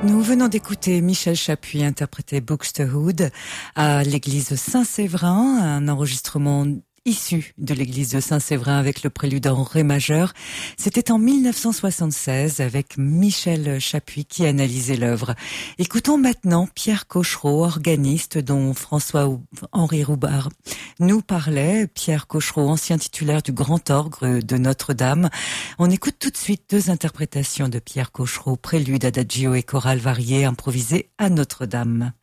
Nous venons d'écouter Michel Chapuis interpréter Buxtehude à l'église Saint-Séverin, un enregistrement issu de l'église de Saint-Séverin avec le prélude en ré majeur. C'était en 1976 avec Michel Chapuis qui analysait l'œuvre. Écoutons maintenant Pierre Cochereau, organiste dont François-Henri Roubard nous parlait. Pierre Cochereau, ancien titulaire du Grand Orgue de Notre-Dame. On écoute tout de suite deux interprétations de Pierre Cochereau, prélude, adagio et chorale variée improvisée à Notre-Dame.